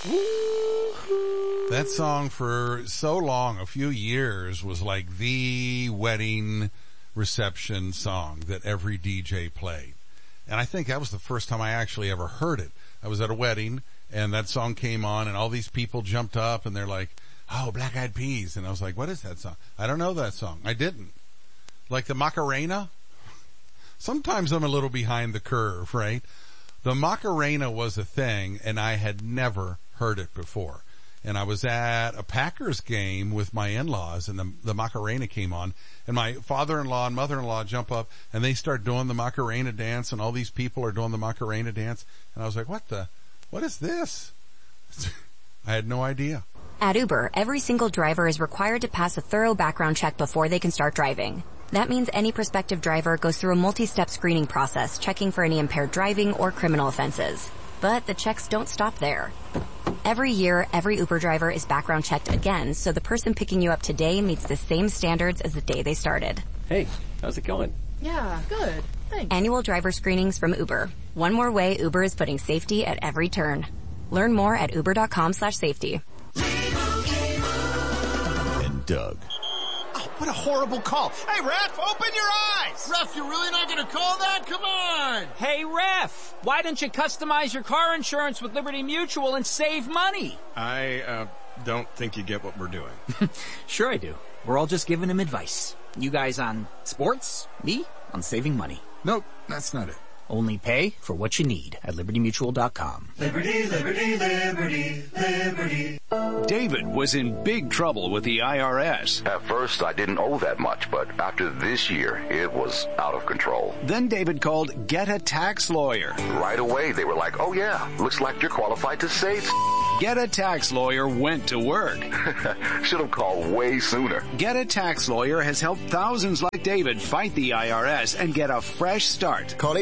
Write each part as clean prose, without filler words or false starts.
That song for so long, a few years, was like the wedding reception song that every DJ played. And I think that was the first time I actually ever heard it. I was at a wedding and that song came on and all these people jumped up and they're like, oh, Black Eyed Peas. And I was like, what is that song? I don't know that song. I didn't. Like the Macarena? Sometimes I'm a little behind the curve, right? The Macarena was a thing and I had never heard it before. And I was at a Packers game with my in-laws and the Macarena came on and my father-in-law and mother-in-law jump up and they start doing the Macarena dance and all these people are doing the Macarena dance. And I was like, what is this? I had no idea. At Uber, every single driver is required to pass a thorough background check before they can start driving. That means any prospective driver goes through a multi-step screening process, checking for any impaired driving or criminal offenses. But the checks don't stop there. Every year, every Uber driver is background checked again, so the person picking you up today meets the same standards as the day they started. Hey, how's it going? Yeah, good. Thanks. Annual driver screenings from Uber. One more way Uber is putting safety at every turn. Learn more at uber.com/safety. And Doug. What a horrible call. Hey, Ref, open your eyes! Ref, you're really not going to call that? Come on! Hey, Ref, why don't you customize your car insurance with Liberty Mutual and save money? I don't think you get what we're doing. Sure I do. We're all just giving him advice. You guys on sports, me on saving money. Nope, that's not it. Only pay for what you need at libertymutual.com. Liberty, liberty, liberty, liberty. David was in big trouble with the IRS. At first, I didn't owe that much, but after this year, it was out of control. Then David called Get a Tax Lawyer. Right away, they were like, oh yeah, looks like you're qualified to save. Get a Tax Lawyer went to work. Should have called way sooner. Get a Tax Lawyer has helped thousands like David fight the IRS and get a fresh start. Call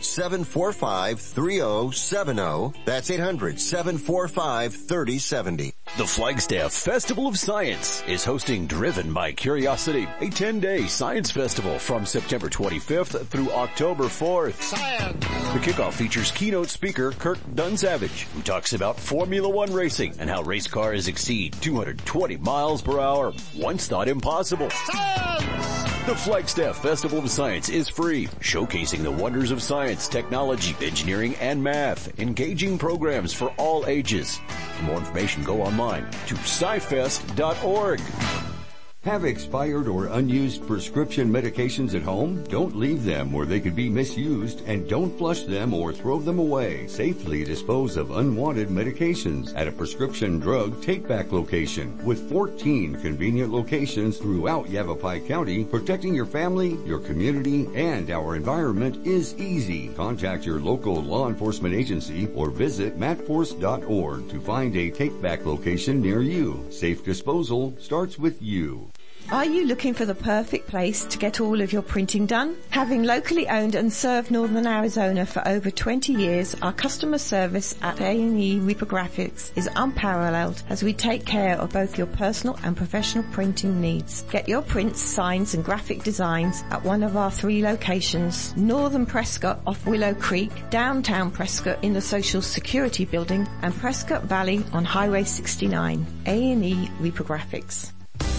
800-745-3070. That's 800-745-3070. The Flagstaff Festival of Science is hosting Driven by Curiosity, a 10-day science festival from September 25th through October 4th. Science! The kickoff features keynote speaker Kirk Dunsavage, who talks about Formula One racing and how race cars exceed 220 miles per hour. Once thought impossible. Science! The Flagstaff Festival of Science is free, showcasing the wonders of science, technology, engineering, and math. Engaging programs for all ages. For more information, go online to scifest.org. Have expired or unused prescription medications at home? Don't leave them where they could be misused, and don't flush them or throw them away. Safely dispose of unwanted medications at a prescription drug take-back location. With 14 convenient locations throughout Yavapai County, protecting your family, your community, and our environment is easy. Contact your local law enforcement agency or visit matforce.org to find a take-back location near you. Safe disposal starts with you. Are you looking for the perfect place to get all of your printing done? Having locally owned and served Northern Arizona for over 20 years, our customer service at A&E Reprographics is unparalleled as we take care of both your personal and professional printing needs. Get your prints, signs and graphic designs at one of our 3 locations: Northern Prescott off Willow Creek, downtown Prescott in the Social Security Building, and Prescott Valley on Highway 69. A&E Reprographics.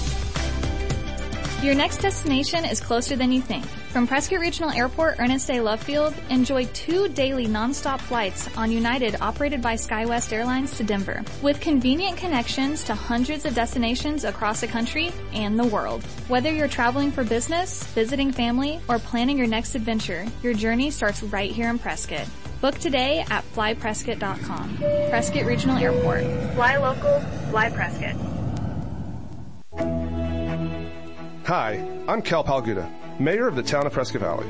Your next destination is closer than you think. From Prescott Regional Airport, Ernest A. Love Field, enjoy 2 daily nonstop flights on United operated by SkyWest Airlines to Denver, with convenient connections to hundreds of destinations across the country and the world. Whether you're traveling for business, visiting family, or planning your next adventure, your journey starts right here in Prescott. Book today at flyprescott.com. Prescott Regional Airport. Fly local, fly Prescott. Hi, I'm Cal Palguda, Mayor of the town of Prescott Valley.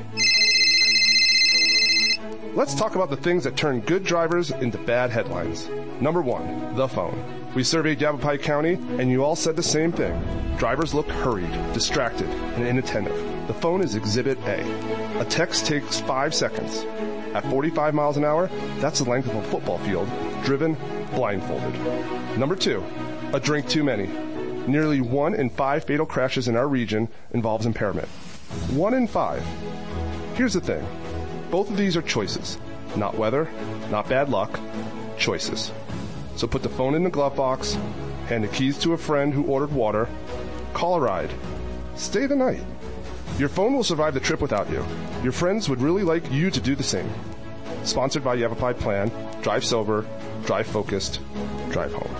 Let's talk about the things that turn good drivers into bad headlines. Number 1, the phone. We surveyed Yavapai County, and you all said the same thing. Drivers look hurried, distracted, and inattentive. The phone is Exhibit A. A text takes 5 seconds. At 45 miles an hour, that's the length of a football field, driven blindfolded. Number 2, a drink too many. Nearly 1 in 5 fatal crashes in our region involves impairment. 1 in 5. Here's the thing. Both of these are choices. Not weather, not bad luck, choices. So put the phone in the glove box, hand the keys to a friend who ordered water, call a ride. Stay the night. Your phone will survive the trip without you. Your friends would really like you to do the same. Sponsored by Yavapai Plan. Drive sober, drive focused, drive home.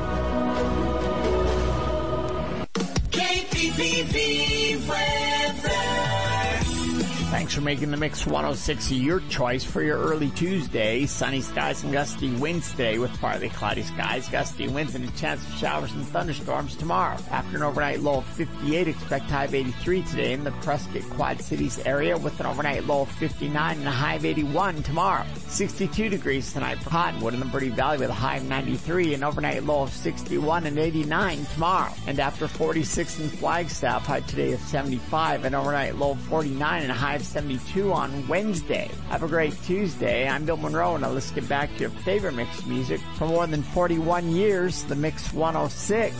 KPPV weather. Thanks for making the Mix 106 your choice for your early Tuesday. Sunny skies and gusty winds today with partly cloudy skies, gusty winds, and a chance of showers and thunderstorms tomorrow. After an overnight low of 58, expect high of 83 today in the Prescott Quad Cities area with an overnight low of 59 and a high of 81 tomorrow. 62 degrees tonight for Cottonwood in the Liberty Valley with a high of 93 and overnight low of 61 and 89 tomorrow. And after 46 in Flagstaff, high today of 75 and overnight low of 49 and a high of 72 on Wednesday. Have a great Tuesday. I'm Bill Monroe, and now let's get back to your favorite mixed music for more than 41 years, the Mix 106.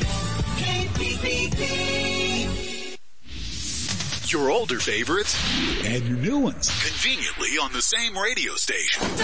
KPPP. Your older favorites and your new ones conveniently on the same radio station.